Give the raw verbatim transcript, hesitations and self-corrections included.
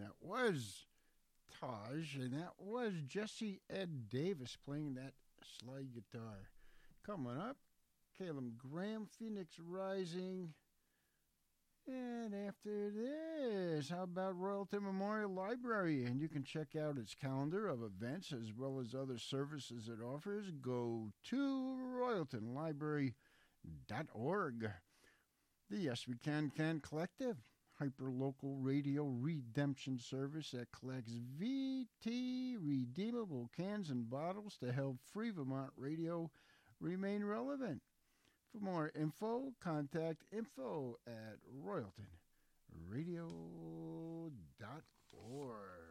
that was Taj, and that was Jesse Ed Davis playing that slide guitar. Coming up, Caleb Graham, Phoenix Rising. And after this, how about Royalton Memorial Library? And you can check out its calendar of events as well as other services it offers. Go to royalton library dot org. The Yes We Can Can Collective, hyper-local radio redemption service that collects V T redeemable cans and bottles to help Free Vermont Radio remain relevant. For more info, contact info at royalton radio dot org.